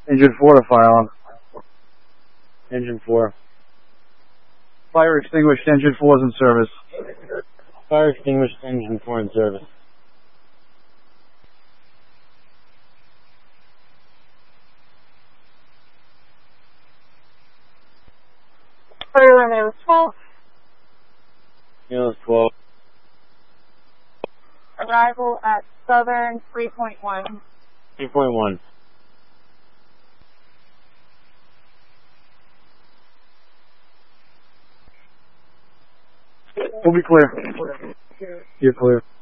Engine 4 to fire on. Engine 4. Fire extinguished, engine 4 is in service. Fire extinguished, engine 4 in service. Fire runway 12. Unit 12. Arrival at Southern 3.1. 3.1. We'll be clear. You're clear.